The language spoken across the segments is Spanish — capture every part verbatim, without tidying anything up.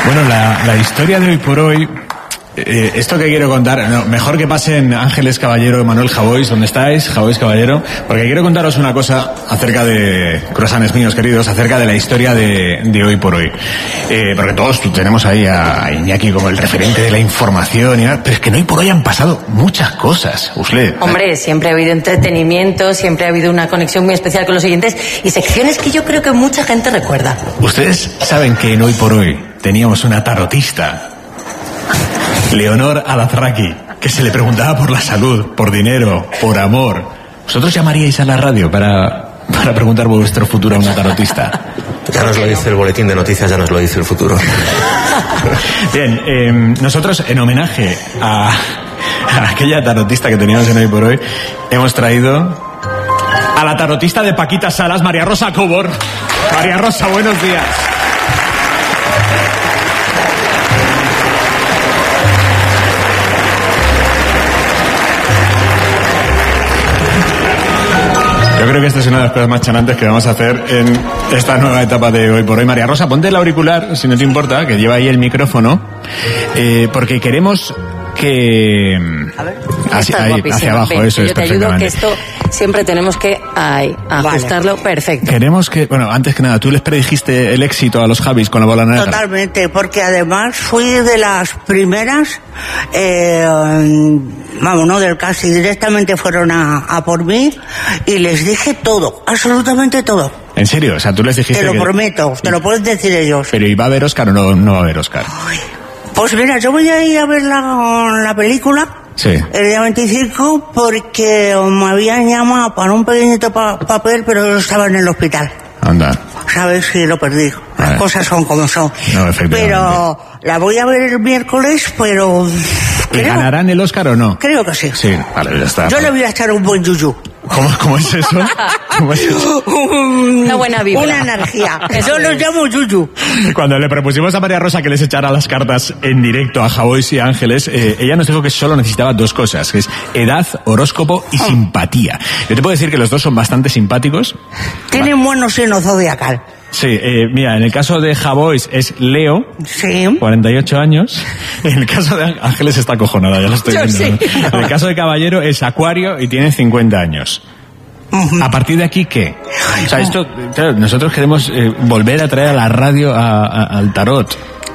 Bueno, la, la historia de hoy por hoy, eh, esto que quiero contar, no, mejor que pasen Ángeles Caballero y Manuel Javois, ¿dónde estáis? Javois Caballero, porque quiero contaros una cosa acerca de, croissants míos queridos, acerca de la historia de, de hoy por hoy. Eh, porque todos tenemos ahí a Iñaki como el referente de la información, y nada, pero es que hoy por hoy han pasado muchas cosas, Usle. Hombre, siempre ha habido entretenimiento, siempre ha habido una conexión muy especial con los oyentes y secciones que yo creo que mucha gente recuerda. Ustedes saben que en hoy por hoy teníamos una tarotista, Leonor Alazraqui, que se le preguntaba por la salud, por dinero, por amor. ¿Vosotros llamaríais a la radio para, para preguntar por vuestro futuro a una tarotista? Ya nos lo dice el boletín de noticias, ya nos lo dice el futuro. Bien, eh, nosotros en homenaje a, a aquella tarotista que teníamos en hoy por hoy, hemos traído a la tarotista de Paquita Salas, María Rosa Cobor. María Rosa, buenos días. Yo creo que esta es una de las cosas más chanantes que vamos a hacer en esta nueva etapa de hoy por hoy. María Rosa, ponte el auricular, si no te importa, que lleva ahí el micrófono, eh, porque queremos que... A ver, así, ahí, hacia abajo, Ven, eso es, yo te ayudo, perfectamente. que esto siempre tenemos que ay, ajustarlo vale. Perfecto. Queremos que, bueno, antes que nada, tú les predijiste el éxito a los Javis con la bola negra. Totalmente, porque además fui de las primeras, eh, vamos, no del casi, directamente fueron a, a por mí y les dije todo, absolutamente todo. ¿En serio? O sea, tú les dijiste Te lo que... prometo, te lo pueden decir ellos. Pero ¿y va a haber Oscar o no, no va a haber Oscar? Ay, pues mira, yo voy a ir a ver la, la película. Sí. El día veinticinco, porque me habían llamado para un pequeñito pa- papel, pero yo estaba en el hospital. Anda. ¿Sabes? Sí, lo perdí. Las vale. cosas son como son. No, efectivamente. Pero la voy a ver el miércoles, pero... ¿Y creo, ganarán el Oscar o no? Creo que sí. Sí, vale, ya está. Yo le voy a echar un buen yuyu. ¿Cómo, cómo es eso? ¿Cómo es eso? Una buena vibra. Una energía. Yo lo llamo yuyu. Cuando le propusimos a María Rosa que les echara las cartas en directo a Javois y Ángeles, eh, ella nos dijo que solo necesitaba dos cosas, que es edad, horóscopo y simpatía. Yo te puedo decir que los dos son bastante simpáticos. Tienen vale. buen signo zodiacal. Sí, eh, mira, en el caso de Javois es Leo, sí. cuarenta y ocho años. En el caso de Ángeles está acojonada, ya lo estoy Yo viendo. sí. ¿No? En el caso de Caballero es Acuario y tiene cincuenta años. Uh-huh. ¿A partir de aquí qué? O sea, esto, claro, nosotros queremos eh, volver a traer a la radio a, a, al tarot.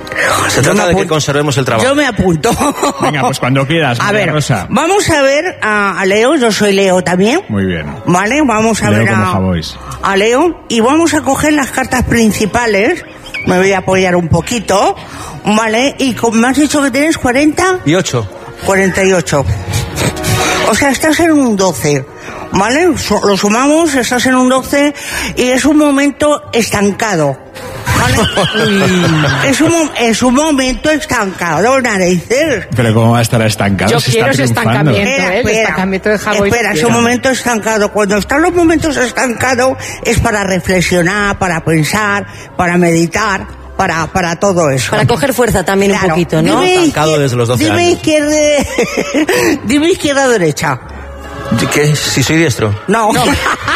Se trata de que conservemos el trabajo. Yo me apunto. Venga, pues cuando quieras, a María ver, Rosa. Vamos a ver a, a Leo, yo soy Leo también. Muy bien. Vale, vamos a Leo ver como a, Javois. a Leo y vamos a coger las cartas principales. Me voy a apoyar un poquito, ¿vale? Y con, me has dicho que tienes cuarenta y ocho. cuarenta y ocho. O sea, estás en un doce. ¿Vale? Lo sumamos, estás en un doce y es un momento estancado. ¿Vale? es, un, es un momento estancado, narices. Pero ¿cómo va a estar estancado? Yo Se quiero está ese estancamiento, espera, ¿eh? El espera, estancamiento de Javois. Espera, es un momento estancado. Cuando están los momentos estancados es para reflexionar, para pensar, para meditar. Para, para todo eso. Para coger fuerza también claro. Un poquito, ¿no? Dime estancado desde los doce dime años. Izquierda, dime izquierda derecha. ¿Qué? ¿Si soy diestro? No. no.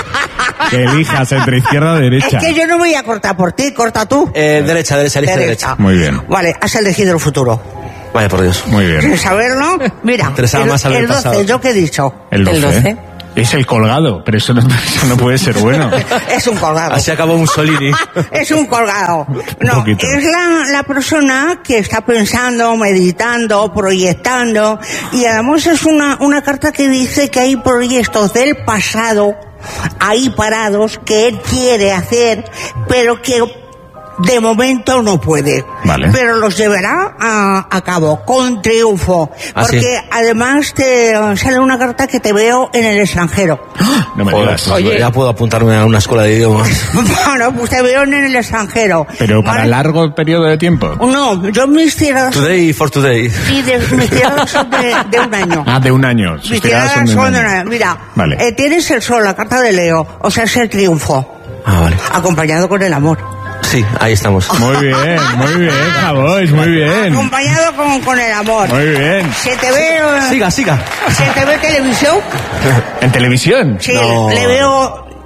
Que elijas entre izquierda o derecha. Es que yo no voy a cortar por ti, corta tú. Eh, derecha, derecha, elige derecha. derecha. Muy bien. Vale, has elegido el futuro. Vaya por Dios. Muy bien. Sin saberlo, mira, el, más el doce, pasado. ¿yo qué he dicho? El doce. El doce. Es el colgado, pero eso no, eso no puede ser bueno. Es un colgado. Así acabó Mussolini. Es un colgado. No, un es la, la persona que está pensando, meditando, proyectando. Y además es una, una carta que dice que hay proyectos del pasado ahí parados que él quiere hacer, pero que de momento no puede. Vale. Pero los llevará a, a cabo con triunfo. ¿Ah, porque sí? además te sale una carta que te veo en el extranjero. No me Joder, digas. Oye. Ya puedo apuntarme a una escuela de idiomas. Bueno, pues te veo en el extranjero. Pero para ¿vale? largo periodo de tiempo. No, yo mis tiradas... Today for today. Sí, de, mis tiradas son de, de un año. Ah, de un año. Sus Mis tiradas tiradas son de un son de un año. año. Mira, Vale. eh, tienes el sol, la carta de Leo, o sea, es el triunfo, Ah, vale. acompañado con el amor. Sí, ahí estamos. Muy bien, muy bien, Javois, muy bien. Acompañado con, con el amor. Muy bien. ¿Se te ve, eh, Siga, siga. ¿se te ve televisión? ¿En televisión? Sí, No. le veo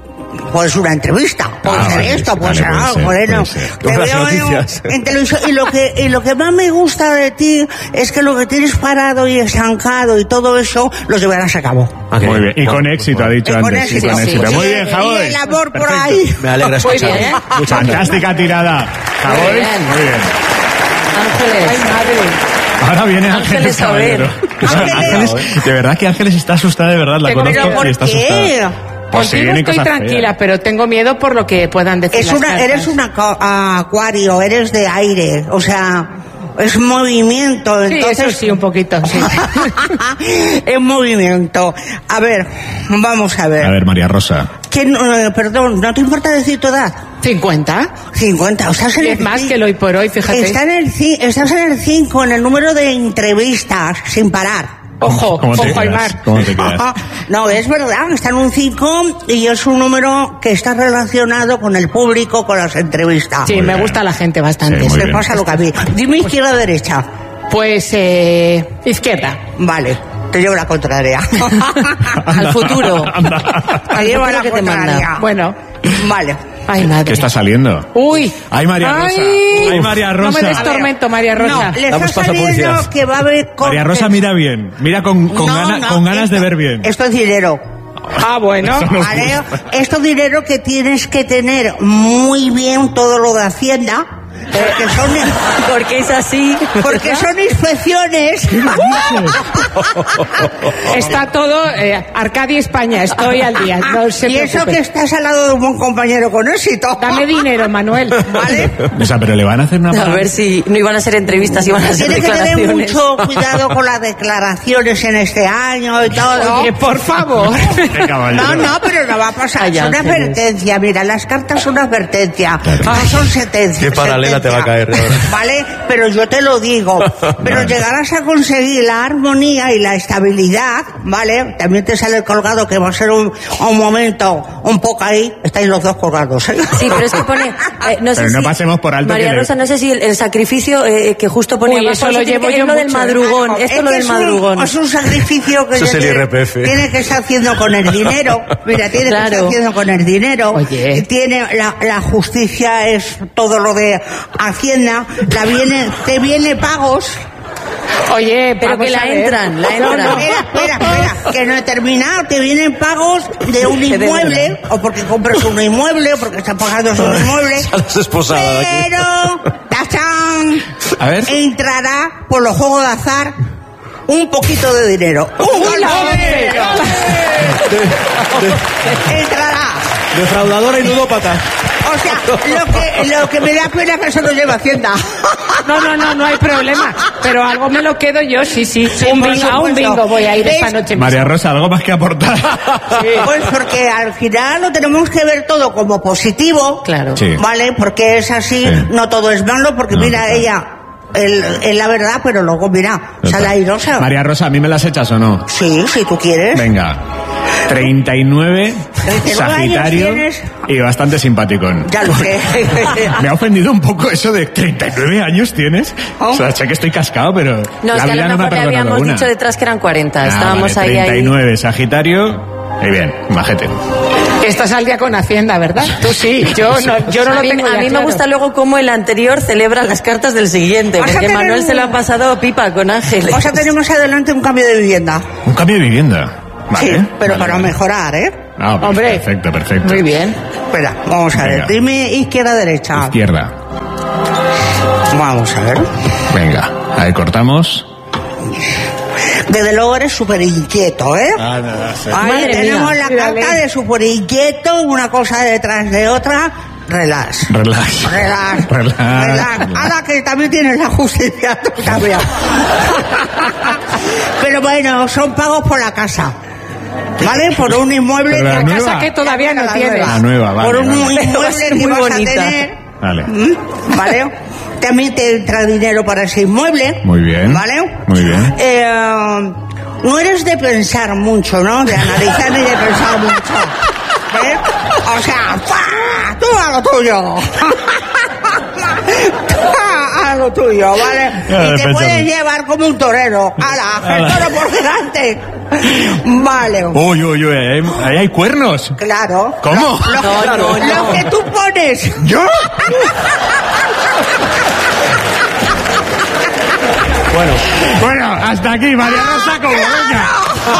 puede ser una entrevista, puede Ah, ser vale, esto, puede vale, ser puede algo, ser, bueno. puede ser. Te Unas veo noticias. en televisión y lo que y lo que más me gusta de ti es que lo que tienes parado y estancado y todo eso lo llevarás a cabo. Ah, qué Muy bien. Y Bueno, con pues éxito, ha bueno. dicho Y con antes. Y éxito, con sí. éxito. Muy Y- bien, Y Javois. el amor por Perfecto. ahí. Me alegra Muy escuchar. bien. Muchas gracias. Fantástica tirada. Javois, bien. muy bien. Ángeles. Ay, madre. Ahora viene Ángeles Ángeles, a ver. Caballero. Ángeles. Ángeles, de verdad que Ángeles está asustada, de verdad, la Tengo conozco miedo. y está ¿Por qué? asustada. Pues si Contigo vienen estoy cosas tranquila, feas. pero tengo miedo por lo que puedan decir Es las una, cartas. eres un acuario, eres de aire, o sea, es movimiento. Sí, Entonces, eso sí, un poquito, sí. es movimiento. A ver, vamos a ver. A ver, María Rosa. ¿Qué no- eh, perdón, ¿no te importa decir tu edad? ¿cincuenta? cincuenta, o sea, Y es más que el hoy por hoy, fíjate. Está en el, ci- estás en el cinco, en el número de entrevistas, sin parar. Ojo, ¿Cómo te ojo al quedas? mar. ¿Cómo te quedas? No, es verdad, está en un cinco y es un número que está relacionado con el público, con las entrevistas. Sí, Muy me bien. gusta la gente bastante. Sí, muy Se bien. pasa lo que a mí. Dime izquierda o derecha. Pues, eh, izquierda. Vale, te llevo la contraria. Al futuro. Anda. Te llevo futuro la que te contraria. manda. Bueno. Vale. Ay, madre. ¿Qué está saliendo? Uy. Ay, María Rosa. Ay, María No Rosa. me des tormento, María No, Rosa. le Damos está paso a saliendo publicidad. que va a haber... con- María Rosa, mira bien. Mira con, con, No, gana- no, con ganas de esto- ver bien. Esto es dinero. Ah, bueno. Eso no- ¿Vale? Esto es dinero que tienes que tener muy bien todo lo de Hacienda, porque son, Porque es así. porque son inspecciones. Está todo, eh, Arcadia España, estoy al día. No se Y eso preocupe. que estás al lado de un buen compañero con éxito. Dame dinero, Manuel. ¿Vale? O sea, pero le van a hacer una... A ver si no iban a ser entrevistas, iban a ser Tienes que tener declaraciones. mucho cuidado con las declaraciones en este año y todo. Oye, por favor. Qué caballero. No, no, pero no va a pasar. Ay, Es una Ángeles. advertencia. Mira, las cartas son una advertencia. No son sentencias. Qué paralela te va a caer ahora. Vale, pero yo te lo digo. Pero Vale. llegarás a conseguir la armonía y la estabilidad, ¿vale? También te sale el colgado que va a ser un, un momento un poco ahí. Estáis los dos colgados, ¿eh? Sí, pero es que pone... eh, no sé Pero no si- pasemos por alto María que le- Rosa, no sé si el, el sacrificio eh, que justo pone Uy, abajo, eso lo tiene llevo que- yo es lo del mucho, ¿eh? madrugón, esto Es es lo que del es un- madrugón. Es un sacrificio que Eso es ya el tiene- I R P F. Tiene que estar haciendo con el dinero. Mira, tiene que Claro. estar haciendo con el dinero. Oye. Tiene la, la justicia es todo lo de Hacienda. La viene, te viene pagos. Oye, Pero vamos que la a ver. entran, la entran. Espera, espera, espera, que no he terminado. Te vienen pagos de un Qué inmueble, o porque compras un inmueble, o porque estás pagando un inmueble. Sales esposada de aquí. Pero, ¡tachán! A ver. Entrará por los juegos de azar un poquito de dinero. ¡Un Uy, la poco de hombre. dinero! Entrará. Defraudadora y ludópata. O sea, lo que, lo que me da pena es que eso lo lleva Hacienda. No, no, no, no hay problema. Pero algo me lo quedo yo, sí, sí. un por bingo, a un supuesto. bingo voy a ir esta ¿Ves? noche. María Rosa, ¿algo más que aportar? Pues porque al final lo tenemos que ver todo como positivo. Claro. Sí. ¿Vale? Porque es así, Sí. no todo es malo, porque No, mira, total. ella, el, el la verdad, pero luego mira, sale airosa. María Rosa, ¿a mí me las echas o no? Sí, si tú quieres. Venga. treinta y nueve, treinta y nueve Sagitario años tienes. y bastante simpaticón. Ya lo sé. Me ha ofendido un poco eso de treinta y nueve años tienes. Oh. O sea, sé que estoy cascado, pero No, es la que a vida lo no me ha mejor le perdonado habíamos una. dicho detrás que eran cuarenta. Ah, Estábamos vale, ahí, ahí. treinta y nueve, Sagitario. Y bien, majete. Estás al día con Hacienda, ¿verdad? Tú sí, yo no, yo no a lo mí, tengo a ya mí me claro. gusta luego cómo el anterior celebra las cartas del siguiente, Vas a porque tener Manuel un- se lo ha pasado pipa con Ángeles. O sea, tenemos adelante un cambio de vivienda. Un cambio de vivienda. Vale. Sí, pero vale, para vale. mejorar, ¿eh? Ah, pues Hombre. perfecto, perfecto. Muy bien. Espera, vamos a ver. Venga. Dime izquierda, derecha. Izquierda. Vamos a ver. Venga, ahí cortamos. Desde luego eres súper inquieto, ¿eh? Ah, nada, sí. Ahí Madre tenemos mía. la Mírale. carta de súper inquieto, una cosa detrás de otra. Relax. Relax. Relax. Relax. Relax. Ahora que también tienes la justicia, tú también. Pero bueno, son pagos por la casa. ¿Vale? Por un inmueble Pero la que... nueva. Casa que todavía no La tienes. nueva. La nueva, vale, Por un vale. Va a inmueble ser que muy vas bonita. a tener. Vale. ¿Mm? ¿Vale? También te entra dinero para ese inmueble. Muy bien. ¿Vale? Muy bien. Eh, no eres de pensar mucho, ¿no? De analizar ni de pensar mucho. ¿Ves? O sea, ¡pa! Tú a lo tuyo. Tú a lo tuyo, ¿vale? Ya, Y te pensando. puedes llevar como un torero. ¡Hala! ¡El toro por delante! Vale. Uy, uy, uy, ahí hay, hay cuernos. Claro. ¿Cómo? Lo, No, lo- no, lo no. que tú pones. ¿Yo? Bueno, Bueno, hasta aquí, María Rosa, como venga.